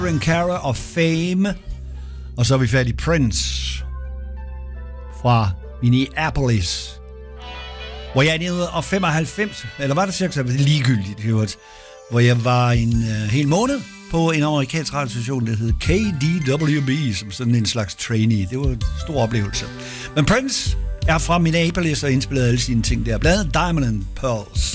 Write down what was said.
Cara og Fame. Og så er vi fat i Prince fra Minneapolis, hvor jeg i 1995, eller var det 96, ligegyldigt, hvor jeg var en hel måned på en amerikansk radiostation, der hed KDWB, som sådan en slags trainee. Det var en stor oplevelse. Men Prince er fra Minneapolis og indspillede alle sine ting der. Bladet Diamond and Pearls.